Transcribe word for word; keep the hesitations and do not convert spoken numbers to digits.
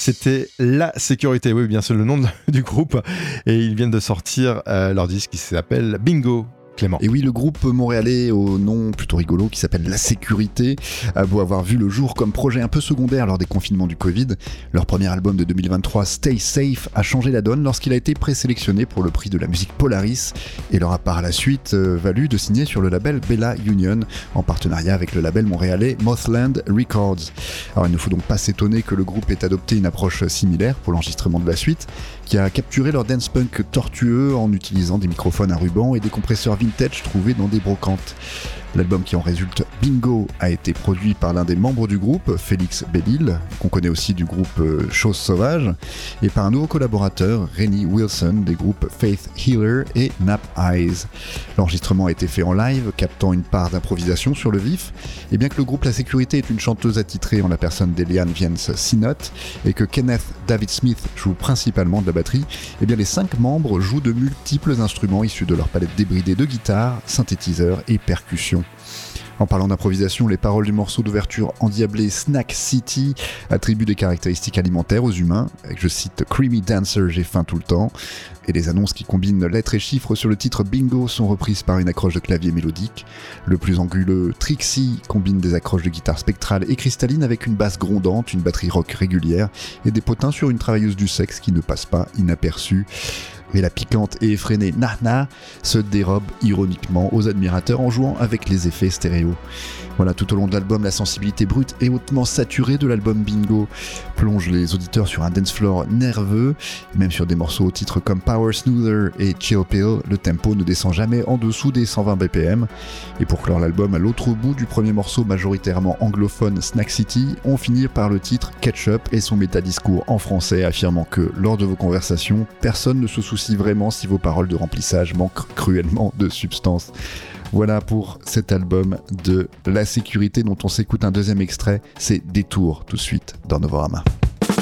C'était La Sécurité, oui bien sûr le nom de, du groupe, et ils viennent de sortir euh, leur disque qui s'appelle Bingo. Clément. Et oui, le groupe montréalais au nom plutôt rigolo qui s'appelle La Sécurité a beau avoir vu le jour comme projet un peu secondaire lors des confinements du Covid, leur premier album de deux mille vingt-trois, Stay Safe, a changé la donne lorsqu'il a été présélectionné pour le prix de la musique Polaris et leur a par la suite euh, valu de signer sur le label Bella Union en partenariat avec le label montréalais Mothland Records. Alors il ne faut donc pas s'étonner que le groupe ait adopté une approche similaire pour l'enregistrement de la suite, qui a capturé leur dance punk tortueux en utilisant des microphones à ruban et des compresseurs vintage trouvés dans des brocantes. L'album qui en résulte, Bingo, a été produit par l'un des membres du groupe, Félix Bédil, qu'on connaît aussi du groupe euh, Chose Sauvage, et par un nouveau collaborateur, Rennie Wilson, des groupes Faith Healer et Nap Eyes. L'enregistrement a été fait en live, captant une part d'improvisation sur le vif, et bien que le groupe La Sécurité est une chanteuse attitrée en la personne d'Eliane Viens Sinot, et que Kenneth David Smith joue principalement de la batterie, et bien les cinq membres jouent de multiples instruments issus de leur palette débridée de guitare, synthétiseurs et percussions. En parlant d'improvisation, les paroles du morceau d'ouverture endiablé Snack City attribuent des caractéristiques alimentaires aux humains, avec, je cite, Creamy Dancer, j'ai faim tout le temps. Et les annonces qui combinent lettres et chiffres sur le titre Bingo sont reprises par une accroche de clavier mélodique. Le plus anguleux Trixie combine des accroches de guitare spectrale et cristalline avec une basse grondante, une batterie rock régulière et des potins sur une travailleuse du sexe qui ne passe pas inaperçue. Mais la piquante et effrénée Nana se dérobe ironiquement aux admirateurs en jouant avec les effets stéréo. Voilà, tout au long de l'album, la sensibilité brute et hautement saturée de l'album Bingo plonge les auditeurs sur un dance floor nerveux. Même sur des morceaux au titre comme Power Smoother et Chill Pill, le tempo ne descend jamais en dessous des cent vingt B P M. Et pour clore l'album, à l'autre bout du premier morceau majoritairement anglophone Snack City, on finit par le titre Ketchup et son métadiscours en français affirmant que, lors de vos conversations, personne ne se soucie vraiment si vos paroles de remplissage manquent cruellement de substance. Voilà pour cet album de La Sécurité dont on s'écoute un deuxième extrait, c'est Détour tout de suite dans Novorama.